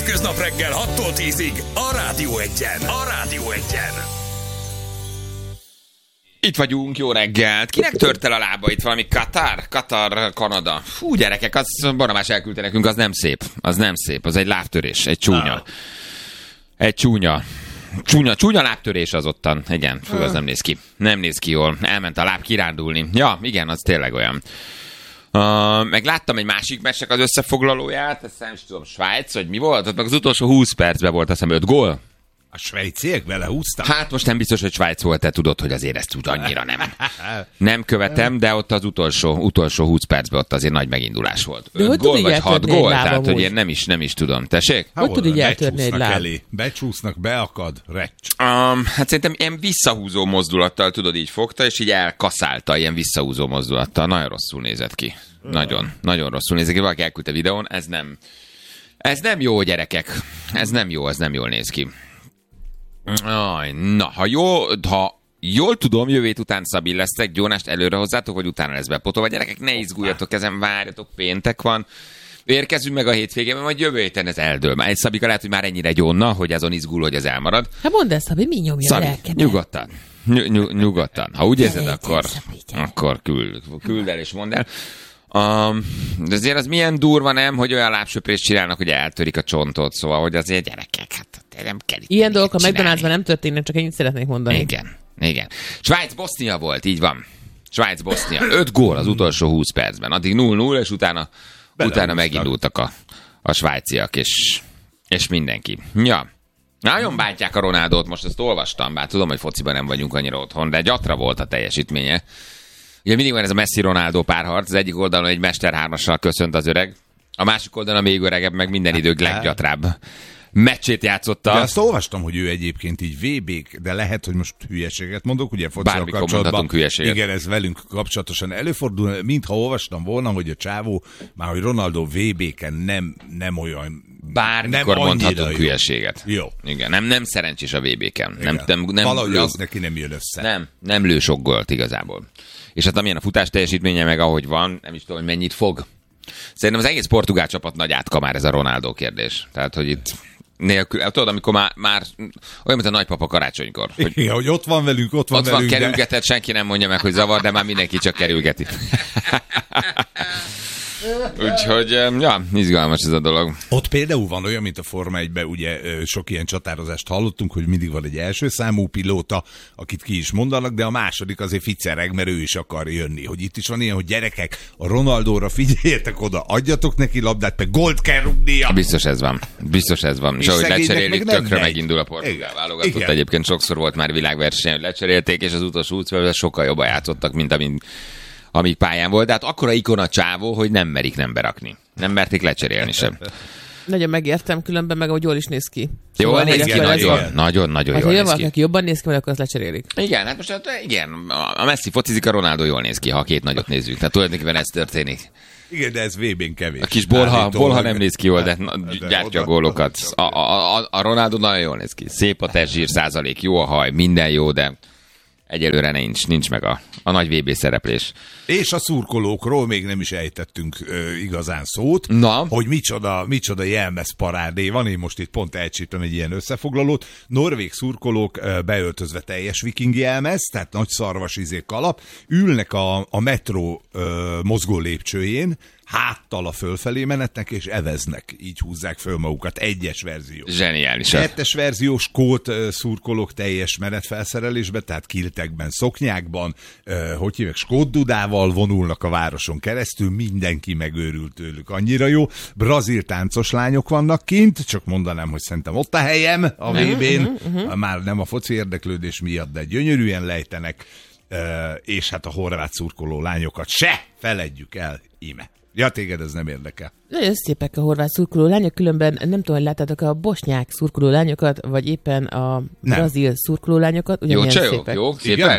Hétköznap reggel 6-tól 10-ig a Rádió Egyen. A Rádió Egyen. Itt vagyunk, jó reggelt. Kinek tört el a lába itt? Valami Katar, Kanada. Fú, gyerekek, az Barnabás elküldte nekünk, az nem szép. Az nem szép, az egy lábtörés, egy csúnya. Egy csúnya lábtörés az ottan. Igen, fú, az nem néz ki. Nem néz ki jól. Elment a láb kirándulni. Ja, igen, az tényleg olyan. Meg láttam egy másik meccsnek az összefoglalóját, ezt nem is tudom, Svájc, vagy mi volt? Ott meg az utolsó 20 percben volt, azt hiszem 5 gól. A svájciek belehúztak? Hát most nem biztos, hogy Svájc volt, te tudod, hogy azért ezt úgy annyira nem követem, de ott az utolsó 20 percben ott azért nagy megindulás volt. 5 gól vagy 6 gól, tehát hogy én nem is tudom. Tessék? Hogy tud így eltörni egy láb? Becsúsznak, beakad, recs. Hát szerintem ilyen visszahúzó mozdulattal, tudod, így fogta, és így elkaszálta, ilyen visszahúzó mozdulattal. Nagyon rosszul nézett ki. Nagyon rosszul nézett ki. Valaki elküldte videón, ez nem jó, gyerekek. Ez nem jól néz ki. Na, ha jól tudom, jövő hét után Szabi leszek, Gyónást előre hozzátok, vagy utána lesz bepotolva. Gyerekek, ne izguljatok ezen, várjatok, péntek van. Érkezünk meg a hétvégén, majd jövő héten ez eldől. Már egy Szabika lehet, hogy már ennyire gyónna, hogy azon izgul, hogy az elmarad. Hát mondd ezt, Szabi, mi nyomja Szabi, lelkedet? nyugodtan. Ha úgy érzed, akkor küld el és mondd el. De azért az milyen durva, nem, hogy olyan lábsöprést csinálnak, hogy eltörik a csontot, szóval, hogy azért gyerekek, hát nem kell itt ilyen dolgok a McDonald'sban nem történnek, csak ennyit szeretnék mondani. Igen. Svájc-Bosznia volt, így van. Svájc-Bosznia. 5 gól az utolsó 20 percben. Addig 0-0, és utána megindultak a svájciak, és mindenki. Ja. Nagyon bántják a Ronaldót, most ezt olvastam, bár tudom, hogy fociban nem vagyunk annyira otthon, de gyatra volt a teljesítménye. Ugye mindig van ez a Messi-Ronaldo párharc, az egyik oldalon egy mesterhármassal köszönt az öreg, a másik oldalon a még öregebb, meg minden idők leggyatrább meccsét játszotta. De azt olvastam, hogy ő egyébként így VB-k, de lehet, hogy most hülyeséget mondok, ugye focival kapcsolatban. Igen, ez velünk kapcsolatosan előfordul, mintha olvastam volna, hogy a csávó, már hogy Ronaldo VB-ken nem olyan... Bármikor mondhatunk hülyeséget. Jó. Igen, nem szerencsés a VB-ken. Nem, valahogy az neki nem jön össze. Nem lő sok gólt igazából. És hát amilyen a futás teljesítménye meg ahogy van, nem is tudom, hogy mennyit fog. Szerintem az egész portugál csapat nagy átka már ez a Ronaldo kérdés. Tehát, hogy itt nélkül, tudod, amikor már olyan, mint a nagypapa karácsonykor. Hogy ott van velünk, ott van kerülgetett, de... senki nem mondja meg, hogy zavar, de már mindenki csak kerülgeti. Úgyhogy, ja, izgalmas ez a dolog. Ott például van olyan, mint a Forma 1-ben, ugye sok ilyen csatározást hallottunk, hogy mindig van egy első számú pilóta, akit ki is mondanak, de a második azért ficereg, mert ő is akar jönni. Hogy itt is van ilyen, hogy gyerekek, a Ronaldóra figyeljetek oda, adjatok neki labdát, meg gólt kell rúgnia. Biztos ez van. És ahogy lecserélik, tökre megindul a portugál válogatott. Egyébként sokszor volt már világverseny, hogy lecserélték, és az utolsó 20 percben sokkal jobban játszottak, mint amíg pályán volt, de hát akkora ikon a csávó, hogy nem merik nem berakni. Nem merték lecserélni sem. Nagyon megértem, különben meg, hogy jól is néz ki. Jól néz ki, nagyon jól néz ki. Aki jobban néz ki, akkor azt lecserélik. Igen, hát most igen, a Messi focizik, a Ronaldo jól néz ki, ha két nagyot nézzük. Tehát tulajdonképpen ez történik. Igen, de ez VB-n kevés. A kis bolha nem néz ki jól, de gyártja a gólokat. A Ronaldo nagyon jól néz ki. Szép a testzsír százalék, jó a haj, minden jó, de egyelőre nincs meg a nagy VB szereplés. És a szurkolókról még nem is ejtettünk igazán szót, hogy micsoda jelmezparádé van. Én most itt pont elcsíptem egy ilyen összefoglalót. Norvég szurkolók beöltözve teljes viking jelmez, tehát nagy szarvas kalap, ülnek a metró mozgó lépcsőjén, háttal a fölfelé menetnek, és eveznek. Így húzzák föl magukat. Egyes verzió. Zseniális. Kettes verzió, skót szurkolók teljes menetfelszerelésbe, tehát kiltekben, szoknyákban, hogy hívják, skót dudával vonulnak a városon keresztül, mindenki megőrült tőlük. Annyira jó. Brazil táncos lányok vannak kint, csak mondanám, hogy szerintem ott a helyem a VB-n. Már nem a foci érdeklődés miatt, de gyönyörűen lejtenek, és hát a horvát szurkoló lányokat se feledjük el íme. Ja, téged ez nem érdekel. Nagyon szépek a horvát szurkoló lányok, különben nem tudom, hogy láttátok a bosnyák szurkoló lányokat, vagy éppen a brazil szurkoló lányokat. Jó, szépek. Tehát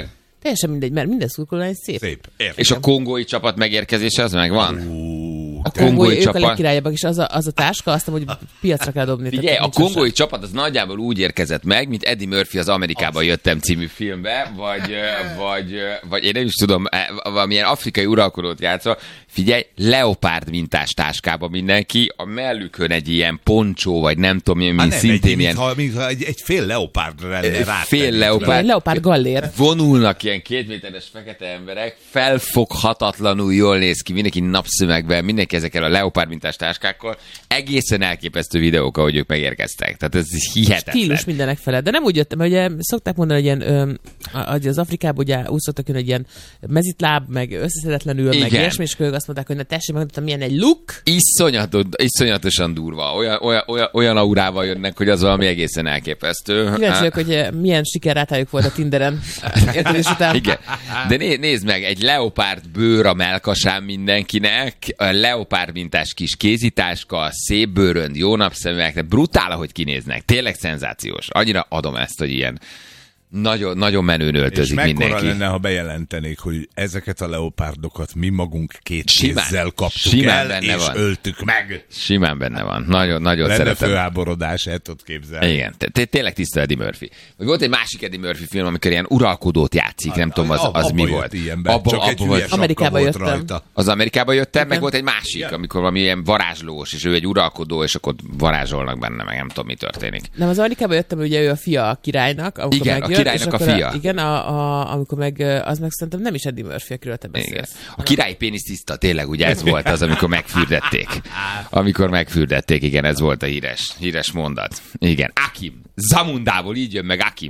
Teljesen mindegy, mert minden szurkolólány szép. Szép. Értem. És a kongói csapat megérkezése az megvan? A kongói, ők a legkirályabbak, és az a táska, azt hogy piacra kell dobni. Figyelj, a kongói csapat az nagyjából úgy érkezett meg, mint Eddie Murphy az Amerikába jöttem című filmbe, vagy én nem is tudom, valamilyen afrikai uralkodót játszva. Figyelj, leopárd mintás táskába mindenki, a mellükön egy ilyen poncsó, vagy nem tudom, mint szintén ilyen... Mintha egy fél leopárdra lenne rá. Fél leopárd. Leopárd gallér. Vonulnak ilyen 2 méteres fekete emberek, felfoghatatlanul jól néz ki, mindenki napszemekben, mindenki ezekkel a leopárd mintás táskákkal. Egészen elképesztő videók, ahogy ők megérkeztek. Tehát ez hihetetlen. Stílus mindenek felett. De nem úgy jöttem, mert ugye szokták mondani, hogy ilyen, az Afrikában ugye úgy szoktak jönni, hogy ilyen mezitláb, meg összeszedetlenül, meg ilyesmi, és azt mondták, hogy na tessék, megmondtam, milyen egy look. Iszonyatosan durva. Olyan aurával jönnek, hogy az valami egészen elképesztő. Kíváncsi vagyok, hogy milyen sikerrátájuk volt a Tinderen. Értelés után. Igen. De nézd meg, egy leopárd bőr a melkasán mindenkinek, a leopárd mintás kis kézitáska, szép bőrönd, jó napszemüveg, brutál, ahogy kinéznek. Tényleg szenzációs. Annyira adom ezt, hogy ilyen nagyon, nagyon menőn öltözik mindenki. És mekkora lenne, ha bejelentenék, hogy ezeket a leopárdokat mi magunk 2 kézzel kaptuk el, és van. Öltük meg. Simán benne van. Nagyon, nagyon lenne szeretem. főháborodás, el tudod képzelni. Igen, tényleg tiszta Eddie Murphy. Volt egy másik Eddie Murphy film, amikor ilyen uralkodót játszik, nem tudom, az mi volt. Amerikába jöttem. Az Amerikába jöttem, meg volt egy másik, amikor valami ilyen varázslós, és ő egy uralkodó, és akkor varázsolnak benne, meg nem tudom, mi történik. Nem, az Amerikába jöttem, ugye ő a fia a királynak, igen, a királynak a fia. Igen, amikor meg az meg szerintem nem is Eddie Murphy, akiről te beszélsz. A királyi pénisz tiszta, tényleg, ugye ez volt az, amikor megfürdették. Amikor megfürdették, igen, ez volt a híres mondat. Igen, Akim. Zamundából így jön meg Akim.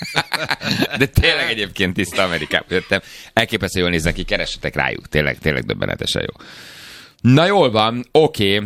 De tényleg egyébként tiszta Amerikába jöttem. Elképesztő jól néznek ki, keressetek rájuk. Tényleg döbbenetesen jó. Na jól van, oké.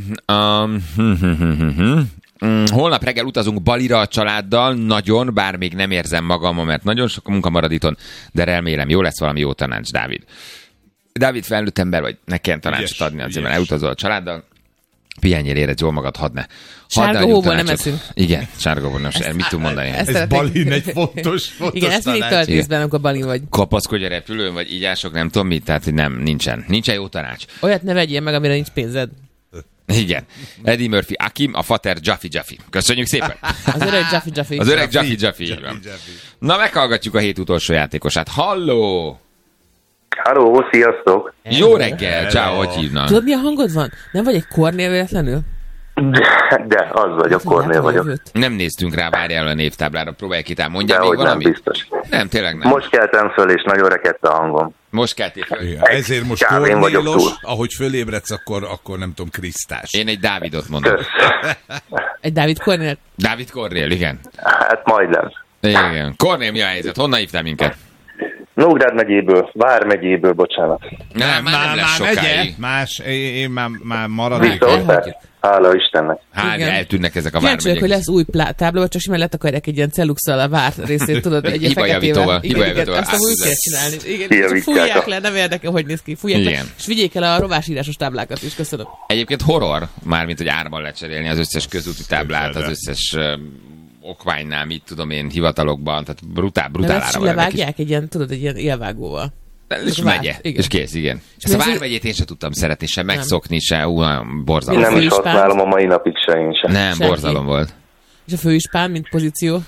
Holnap reggel utazunk Balira a családdal, nagyon, bár még nem érzem magam, mert nagyon sok a munka marad itthon, de remélem, jó lesz valami jó tanács, Dávid. Dávid felnőtt ember vagy, ne kelljen tanácsot adni, azért, mert elutazol a családdal. Pihenjél, érezd jól magad, hadd ne. Sárga hóból nem eszünk. Igen, sárga hóból nem eszünk. Mit tud mondani? Ez Balin egy fontos igen, ezt mindig töltész benne, amikor Balin vagy. Kapaszkodj a repülőn, vagy ígyások, nem tudom mit, tehát nincsen jó tanács. Olyat ne vegyél meg, amire nincs pénzed. Igen. Eddie Murphy, Akim, a fater Jaffi. Köszönjük szépen. Az öreg Jaffi. Az öreg Jaffi. Na, meghallgatjuk a hét utolsó játékosát. Halló! Halló, sziasztok! Jó reggel, ciao, hogy hívnak? Tudod, milyen hangod van? Nem vagy egy Kornél véletlenül? De az vagyok, Kornél vagyok. Nem néztünk rá, várjál a névtáblára, próbálj ki, mondjál még valamit? Nem, biztos. Nem, tényleg nem. Most keltem föl, és nagyon rekedt a hangom. Most keltél föl. Ja, ezért most Kornélos, ahogy fölébredsz, akkor nem tudom, Krisztás. Én egy Dávidot mondok. Egy Dávid Kornél? Dávid Kornél, igen. Hát majdnem. Igen. Kornél, mi a helyzet? Honnan hívtál minket? Nógrád megyéből, Vármegyéből, bocsánat. Nem lesz sokáig. Más, én már maradnék. Hála Istennek. Eltűnnek ezek a vármegyek. Kíváncsi, hogy lesz új tábla, csak simán letakarják egy ilyen celluxal a vár részét, tudod, egy feketével. Igen, azt úgy kell csinálni. Igen, fújják le, nem érdekel, hogy néz ki. Fújják le, és vigyék el a rovásírásos táblákat is, köszönöm. Egyébként horror, mármint, hogy árban lecserélni az összes közúti táblát, az összes okványnál, mit tudom én, hivatalokban, tehát brutál ára. Levágják egy ilyen, tudod, egy ilyen élvágóval. És megye, és kész, igen. Ezt a Vármegyét én sem tudtam szeretni, sem megszokni, sem, borzalom. Nem is használom a mai napig se én sem. Nem, borzalom volt. És a főispán, mint pozíció?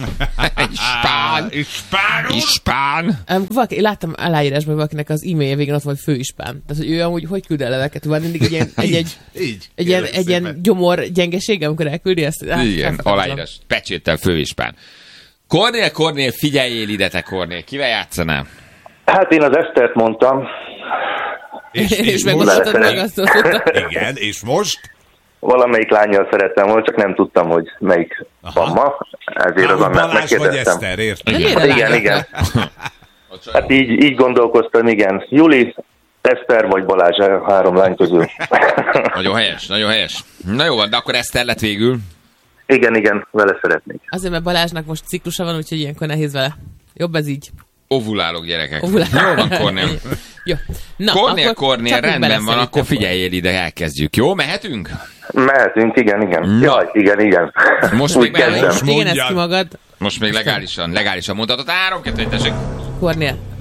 Ispán. Valaki, láttam aláírásban valakinek az e-mailje végén ott volt főispán. Tehát, hogy ő amúgy hogy küld el leveket? Van mindig egy ilyen gyomor gyengesége, amikor elküldi ezt? Igen, aláírás. Pecséttel főispán. Kornél, figyeljél ide, te Kornél. Kivel játszanál? Hát én az Esztert mondtam. És megmondhatod meg azt mondta. Igen, és most? Valamelyik lányjal szerettem volna, csak nem tudtam, hogy melyik van ma. Ezért az Annát megkérdeztem. Balázs vagy Eszter, igen. Hát így gondolkoztam, igen. Juli, Eszter vagy Balázs, 3 lány közül. Nagyon helyes. Na jó van, de akkor Eszter lett végül. Igen, vele szeretnék. Azért, mert Balázsnak most ciklusa van, úgyhogy ilyenkor nehéz vele. Jobb ez így. Ovulálok, gyerekek. Jó van, Kornél. Jó. Na, Kornél, rendben van, akkor figyeljél ide, elkezdjük. Jó, mehetünk? Mehetünk, igen. Jaj, igen. Most még igen, ezt ki magad. Most még legálisan mondhatod. 3, 2, 1, tessék. Kornél,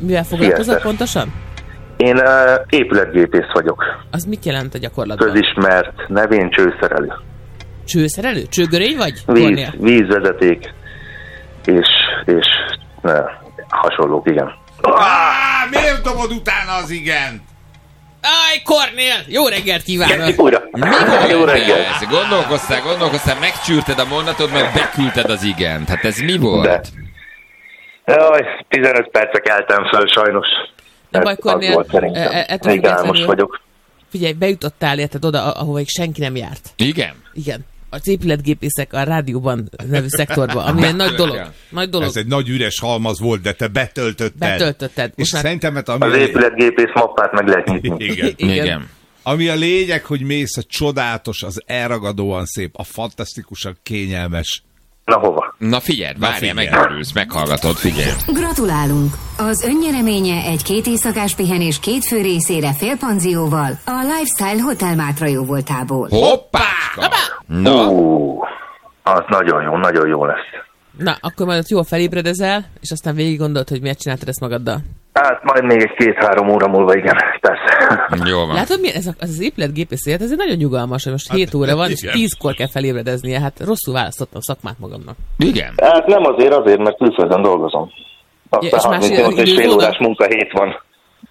Mivel foglalkozol pontosan? Én épületgépész vagyok. Az mit jelent a gyakorlatban? Közismert nevén csőszerelő. Csőszerelő? Csőgörény vagy? Vízvezeték és hasonlók, igen. Miért dobod utána az igent? Aj, Kornél! Jó reggelt kívánok! Jó reggelt! Gondolkoztál, megcsűrted a mondatod, meg beküldted az igent. Hát ez mi volt? Jaj, 15 percek eltem föl, sajnos. Nem baj, Kornél, még álmos vagyok. Figyelj, bejutottál érted oda, ahova senki nem járt. Igen? Igen. Az épületgépészek a rádióban nevű szektorban, ami egy nagy dolog. Ez egy nagy üres halmaz volt, de te betöltötted. És szerintem, az épületgépész mappát meg lehet nyitni. Igen. Ami a lényeg, hogy mész a csodálatos, az elragadóan szép, a fantasztikusan kényelmes. Na hova? Na figyelj, várjál, megörülsz, meghallgatod, figyelj. Gratulálunk! Az önnyereménye egy 2 éjszakás pihenés 2 fő részére félpanzióval a Lifestyle Hotel Mátra jóvoltából. Hoppáska! Na? Az nagyon jó lesz. Na, akkor majd ott jól felébredezel, és aztán végig gondolod, hogy miért csináltad ezt magaddal. Hát majd még egy 2-3 óra múlva, igen, persze. Jó van. Látod, mi ez az épületgépész élet, ez egy nagyon nyugalmas, hogy most 7 óra van, és 10-kor kell felébredeznie, hát rosszul választottam szakmát magamnak. Igen. Hát nem azért, mert külföldön dolgozom. Aztán 38,5 órás munkahét van.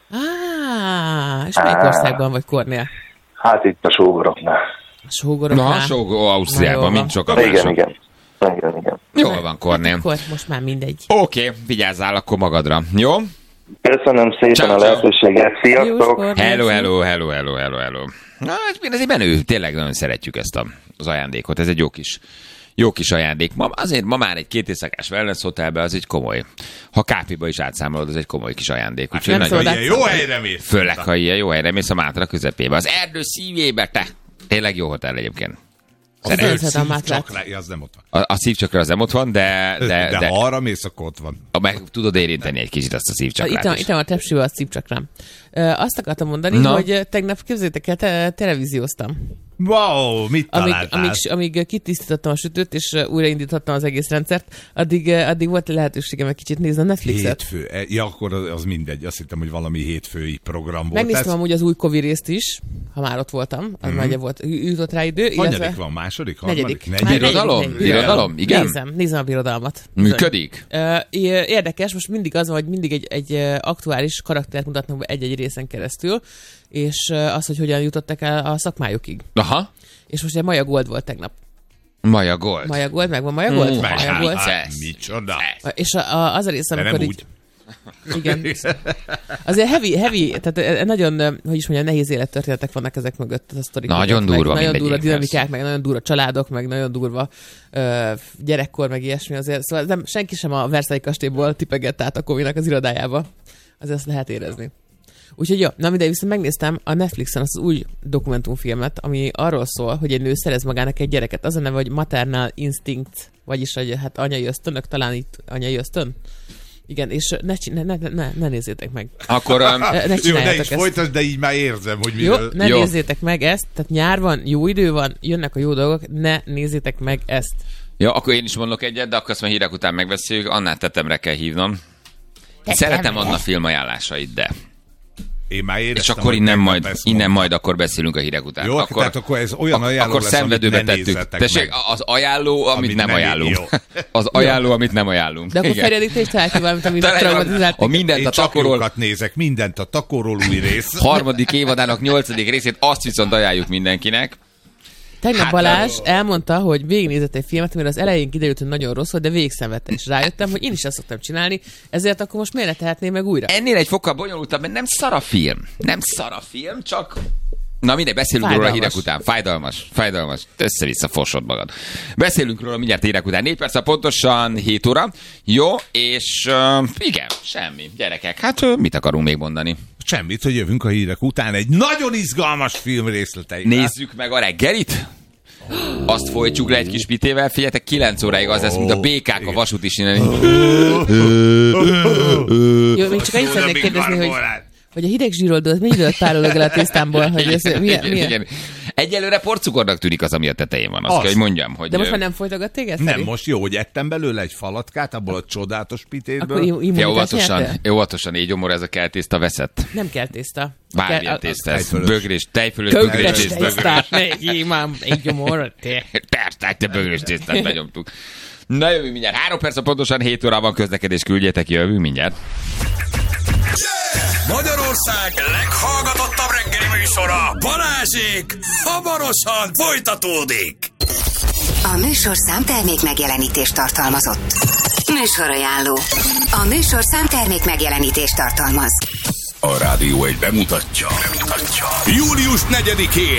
És melyik országban vagy, Kornél? Hát itt a sógoroknál. Ausztriában, mint sokan mások. Igen. Jól van, Kornél. Akkor most már mindegy. Oké, vigyázzál akkor magadra, jó? Köszönöm szépen a lehetőséget, sziasztok! Hello. Na, ez egy menő, tényleg nagyon szeretjük ezt az ajándékot, ez egy jó kis ajándék. Ma már egy 2 éjszakás wellness hotelbe az egy komoly. Ha KP-ba is átszámolod, az egy komoly kis ajándék. Úgyhogy nagyon jó helyre mész. Főleg, ha ilyen jó helyre mész a Mátra közepébe. Az erdő szívébe, te! Tényleg jó hotel egyébként. A szívcsakra, az nem ott van. A szívcsakra az nem ott van, de ha arra mész, akkor ott van. Meg tudod érinteni egy kicsit azt a szívcsakrát. Itt van a tepsivel a szívcsakrám. Azt akartam mondani, hogy tegnap képzeljétek el, televízióztam. Wow, mit találtál? Amíg kitisztítottam a sütőt, és újraindítottam az egész rendszert, addig volt lehetőségem egy kicsit nézni a Netflixet. Hétfő. Ja, akkor az mindegy. Azt hittem, hogy valami hétfői program volt. Megnéztem amúgy az új Covid részt is, ha már ott voltam. Az már volt, jutott rá idő. Hanyadik van? Második? Harmadik? Birodalom? Igen? Nézem a birodalmat. Működik? Érdekes, most mindig az van, hogy mindig egy aktuális karaktert mutatnak be egy-egy részen keresztül, és az, hogy hogyan jutottak el a szakmájukig. Aha. És most egy Maja Gold volt tegnap. Maja Gold? Megvan Maja Gold? Maja Gold. Micsoda. És az a rész, amikor így... Igen. Azért heavy, tehát nagyon, hogy is mondjam, nehéz élettörténetek vannak ezek mögött. A sztorik nagyon durva, nagyon durva dinamikák, meg nagyon durva családok, meg nagyon durva gyerekkor, meg ilyesmi azért. Szóval nem, senki sem a Versailles kastélyból tipegett át a Kovinak az irodájába. Azért ezt lehet érezni. Úgyhogy jó, na mindegy, viszont megnéztem a Netflixen az új dokumentumfilmet, ami arról szól, hogy egy nő szerez magának egy gyereket. Az a neve, hogy Maternal Instinct, vagyis hogy hát anyai ösztönök, talán itt anyai ösztön. Igen, és ne nézzétek meg. Akkor jó, ne is folytasd, de így már érzem, hogy miről... Jó, nézzétek meg ezt, tehát nyár van, jó idő van, jönnek a jó dolgok, ne nézzétek meg ezt. Ja, akkor én is mondok egyet, de akkor azt már hírek után megbeszéljük, Annát Tetemre kell hívnom. Szeretem Anna filmajánlásait, de... Én már éreztem, és akkor innen majd akkor beszélünk a hírek után. Jó, tehát akkor ez olyan ajánló akkor lesz, szenvedőbe tettük. Tessék, az ajánló, amit nem ajánlunk. Az ajánló, amit nem ajánlunk. De akkor Ferjedik, te is találj valamit, amit traumatizáltak. Én csak jókat nézek, mindent a Takorról új rész. 3. évadának 8. részét, azt viszont ajánljuk mindenkinek. Tegnap Balázs elmondta, hogy végignézett egy filmet, amire az elején kiderült, hogy nagyon rossz volt, de végigszenvedtem, és rájöttem, hogy én is ezt szoktam csinálni, ezért akkor most miért ne tehetném meg újra? Ennél egy fokkal bonyolultabb, mert nem szar a film, csak... Na mindegy, beszélünk róla a hírek után. Fájdalmas. Össze-vissza fosod magad. Beszélünk róla mindjárt hírek után. 4 perc, pontosan 7 óra. Jó, és igen, semmi. Gyerekek, hát mit akarunk még mondani? Semmit, hogy jövünk a hírek után egy nagyon izgalmas film részleteivel. Nézzük meg a reggelit. Azt folytjuk le egy kis pitével. Figyeljetek, 9 óráig az lesz, mint a békák a vasút is innen. Jó, még csak annyit szeretnék kérdezni, hogy a hideg zsíroldót mennyi időt tárolog el a tésztámból? Hogy ez, milyen? Egyelőre porcukornak tűnik az, ami a tetején van. Azt kell, hogy mondjam. Hogy de most már nem folytogat téged? Nem, most jó, hogy ettem belőle egy falatkát, abból a csodálatos pitétből. Óvatosan, így gyomor, ez a keltészta veszett. Nem keltészta. Bármilyen tészta, ez bögrés, tejfölös bögrés tészta. Egy gyomor. Persze, te bögrés tésztát benyomtuk. Na jövünk mindjárt. 3 perc, pontosan 7 órában közlekedés, küldjetek, jövünk mindjárt. Magyarország leghallgatottabb reggeli műsora, Balázsék, hamarosan folytatódik. A műsorszám termék megjelenítést tartalmazott. Műsorajánló. A műsorszám termék megjelenítést tartalmaz. A Rádió 1 bemutatja. Július 4-én